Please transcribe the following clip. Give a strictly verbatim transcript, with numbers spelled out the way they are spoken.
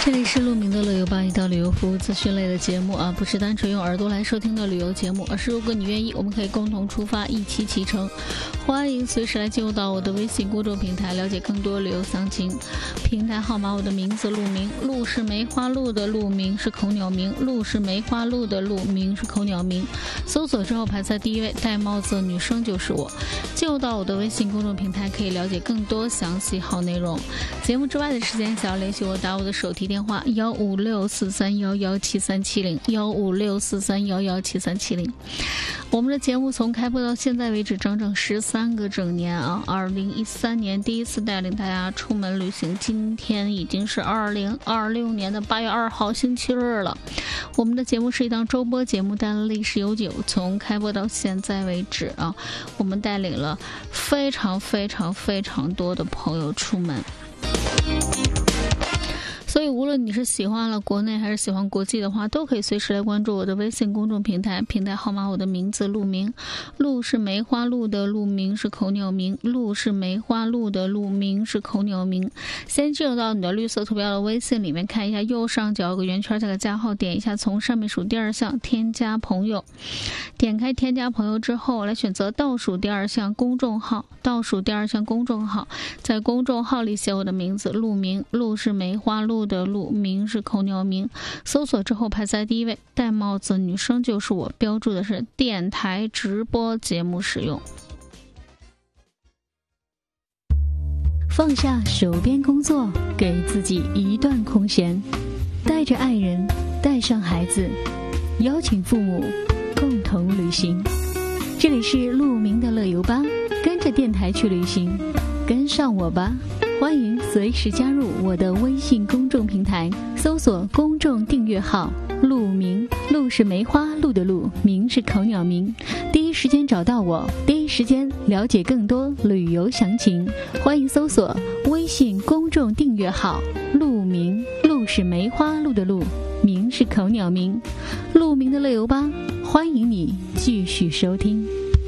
这里是鹿鸣的乐游吧，一档旅游服务资讯类的节目啊，不是单纯用耳朵来收听的旅游节目，而是如果你愿意，我们可以共同出发，一起启程。欢迎随时来进入到我的微信公众平台，了解更多旅游详情。平台号码我的名字鹿鸣，鹿是梅花鹿的鹿，鸣是口鸟鸣，鹿是梅花鹿的鹿，鸣是口鸟鸣。搜索之后排在第一位，戴帽子的女生就是我。进入到我的微信公众平台，可以了解更多详细好内容。节目之外的时间，想要联系我，打我的手提电话幺五六四三幺幺七三七零幺五六四三幺幺七三七零。我们的节目从开播到现在为止，整整十三个整年啊！二零一三年第一次带领大家出门旅行，今天已经是二零二六年的八月二号星期日了。我们的节目是一档周播节目，但历史悠久，从开播到现在为止啊，我们带领了非常非常非常多的朋友出门。所以无论你是喜欢了国内还是喜欢国际的话，都可以随时来关注我的微信公众平台，平台号码我的名字鹿鸣，鹿是梅花鹿的鹿，鸣是口鸟鸣，鹿是梅花鹿的鹿，鸣是口鸟鸣。先进入到你的绿色图标的微信里面，看一下右上角有个圆圈，加个加号，点一下从上面数第二项添加朋友，点开添加朋友之后，来选择倒数第二项公众号，倒数第二项公众号，在公众号里写我的名字鹿鸣，鹿是梅花鹿的鹿，鸣是口鸟鸣。搜索之后排在第一位，戴帽子女生就是我，标注的是电台直播节目使用。 放下手边工作，给自己一段空闲，带着爱人，带上孩子，邀请父母共同旅行。这里是鹿鸣的乐游吧，跟着电台去旅行，跟上我吧。欢迎随时加入我的微信公众平台，搜索公众订阅号鹿鸣，鹿是梅花鹿的鹿，鸣是口鸟鸣。第一时间找到我，第一时间了解更多旅游详情。欢迎搜索微信公众订阅号鹿鸣，鹿是梅花鹿的鹿，鸣是口鸟鸣。鹿鸣的乐游吧，欢迎你继续收听。